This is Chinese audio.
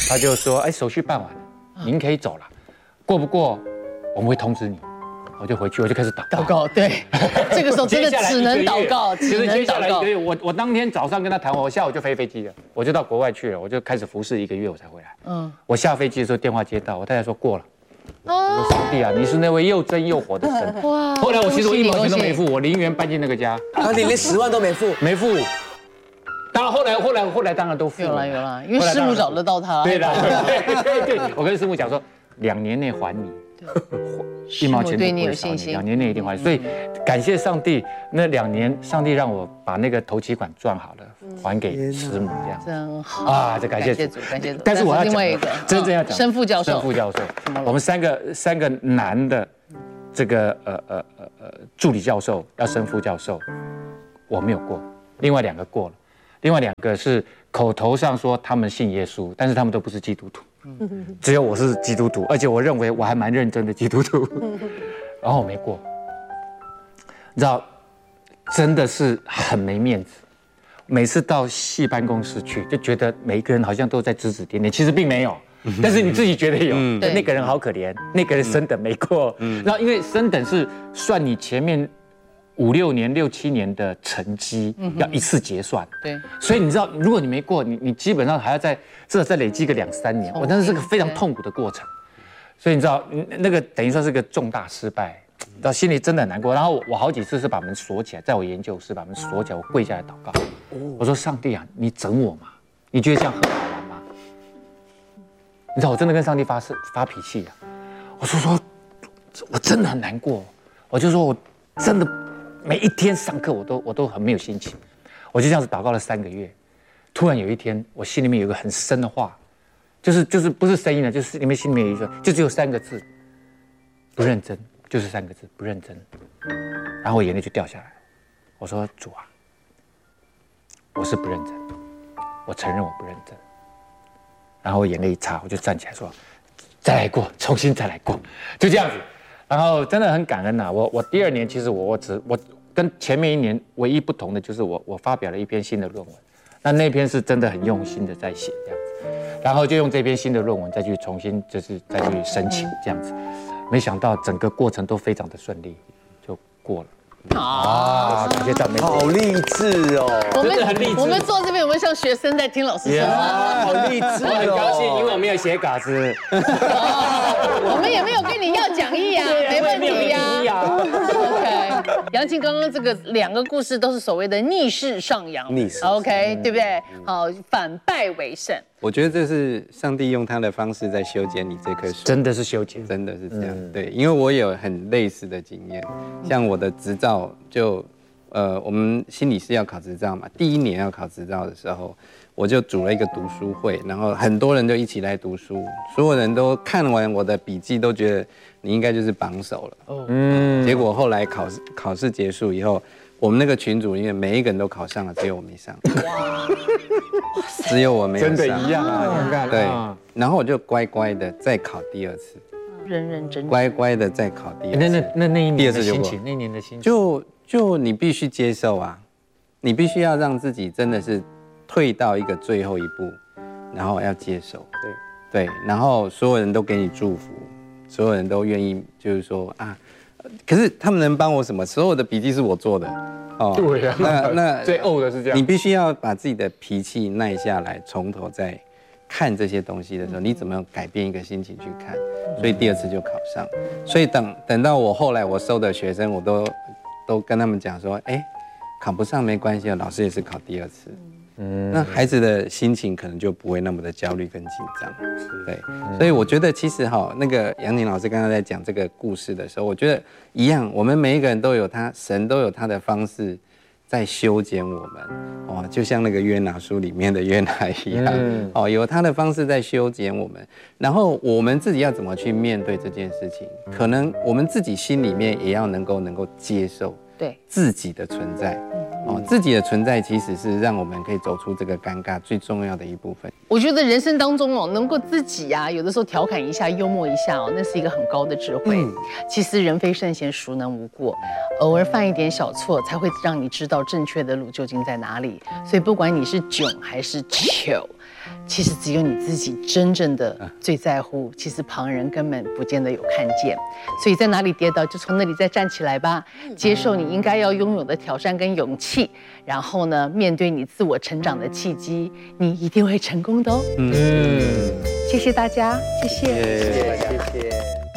他就说，哎，手续办完了，您可以走了，过不过我们会通知你。我就回去，我就开始祷告。 对，这个时候真的只能祷告，只能接下来祷告。 1个月，我当天早上跟他谈完，我下午就飞飞机了，我就到国外去了，我就开始服侍1个月，我才回来。我下飞机的时候电话接到，我太太说过了。我说上帝啊，你是那位又真又活的神。哇！后来我其实1毛钱都没付，我0元搬进那个家。 啊，你连10万都没付？ 没付。当然后来当然都付了。 有了，因为师母找得到他。 对的，对，我跟师母讲说，2年内还你。1毛钱都不会少你，2年内一定还。所以感谢上帝，那2年上帝让我把那个头期款赚好了，还给师母这样。 真好啊！这感谢主， 感谢主。 但是我要讲另外一个， 真正要讲申副教授， 我们三个男的这个助理教授要升副教授，我没有过，另外2个过了，另外2个是口头上说他们信耶稣，但是他们都不是基督徒。只有我是基督徒，而且我认为我还蛮认真的基督徒，然后我没过，你知道，真的是很没面子。每次到系办公室去，就觉得每一个人好像都在指指点点，其实并没有，但是你自己觉得有。那个人好可怜，那个人升等没过，然后因为升等是算你前面5、6年、6、7年的成绩，要一次结算。 对， 所以你知道，如果你没过，你基本上还要至少再累积个2、3年。我当时是个非常痛苦的过程，所以你知道，那个等于说是个重大失败，到心里真的很难过。然后我好几次是把门锁起来，在我研究室把门锁起来，我跪下来祷告，我说上帝啊，你整我嘛？你觉得这样很好玩吗？你知道，我真的跟上帝发脾气啊！我说我真的很难过，我就说我真的。每一天上课我都很没有心情，我就这样子祷告了3个月。突然有一天，我心里面有一个很深的话，就是不是声音了，就是心里面有一个，就只有3个字，不认真，就是3个字，不认真。然后我眼泪就掉下来，我说主啊，我是不认真，我承认我不认真。然后我眼泪一擦，我就站起来说，再来过，重新再来过，就这样子。然后真的很感恩呐，我第2年其实我跟前面1年唯一不同的就是我发表了一篇新的论文，那篇是真的很用心的在写这样子，然后就用这篇新的论文再去重新就是再去申请这样子，没想到整个过程都非常的顺利，就过了。啊，感谢赞美， 好励志哦！ 真的很励志。 我们坐这边，我们像学生在听老师说话， 好励志哦！ 我很高兴，因为我没有写稿子， 我们也没有跟你要讲义啊，没问题呀。OK， 杨庆刚刚这个2个故事都是所谓的逆势上扬， 逆势 OK， 对不对？好，反败为胜。 我觉得这是上帝用他的方式在修剪你这棵树， 真的是修剪， 真的是这样。对，因为我有很类似的经验，像我的执照就，我们心理师要考执照嘛，第1年要考执照的时候，我就组了一个读书会，然后很多人就一起来读书，所有人都看完我的笔记，都觉得你应该就是榜首了。结果后来考试结束以后，我们那个群组里面每一个人都考上了，只有我没上。只有我没有上。 真的一样啊！ 对，然后我就乖乖的再考第2次， 认认真真， 乖乖的再考第2次。 那一年第2次就过， 那一年的心情， 就你必须接受啊，你必须要让自己真的是退到一个最后一步，然后要接受。对，然后所有人都给你祝福，所有人都愿意就是说啊，可是他们能帮我什么？所有的笔记是我做的。哦， 对呀， 那最怄的是这样， 你必须要把自己的脾气耐下来，从头再看这些东西的时候，你怎么样改变一个心情去看？所以第2次就考上。所以等到我后来我收的学生，我都跟他们讲说，哎，考不上没关系，老师也是考第2次。那孩子的心情可能就不会那么的焦虑跟紧张。对，所以我觉得其实那个杨宁老师刚刚在讲这个故事的时候，我觉得一样，我们每一个人都有神都有他的方式在修剪我们哦，就像那个约拿书里面的约拿一样哦，有他的方式在修剪我们。然后我们自己要怎么去面对这件事情，可能我们自己心里面也要能够接受对自己的存在。自己的存在其实是让我们可以走出这个尴尬最重要的一部分。 我觉得人生当中能够自己有的时候调侃一下、幽默一下那是一个很高的智慧。其实人非圣贤，孰能无过？偶尔犯一点小错，才会让你知道正确的路究竟在哪里。所以不管你是囧还是糗， 其实只有你自己真正的最在乎，其实旁人根本不见得有看见。所以在哪里跌倒，就从那里再站起来吧，接受你应该要拥有的挑战跟勇气，然后呢，面对你自我成长的契机，你一定会成功的哦。谢谢大家，谢谢。 谢谢。